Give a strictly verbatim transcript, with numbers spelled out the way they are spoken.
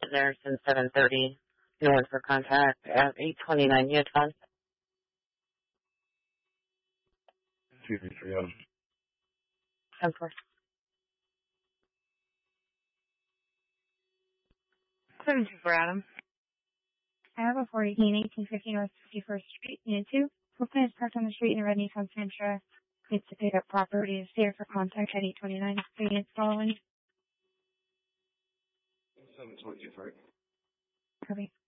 there since seven thirty. No one for contact at eight twenty-nine Utah. two three three zero. ten four. seven two for Adam. I have a four eighteen, eighteen fifty North fifty-first Street, Unit two. Brooklyn is parked on the street in a red Nissan Sentra. Needs to pick up property. Is there for contact at eight twenty-nine. Three units following. seven twenty-two, right? Copy.